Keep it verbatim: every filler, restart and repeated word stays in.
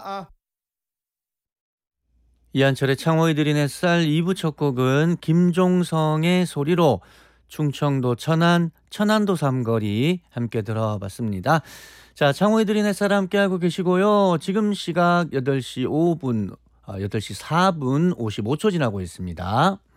아. 이한철의 창호이 들인 햇살 이 부 첫 곡은 김종성의 소리로 충청도 천안, 천안도 삼거리 함께 들어봤습니다. 자, 창호이 들인 햇살 함께하고 계시고요. 지금 시각 여덟 시 오 분, 아, 여덟 시 사 분 오십오 초 지나고 있습니다.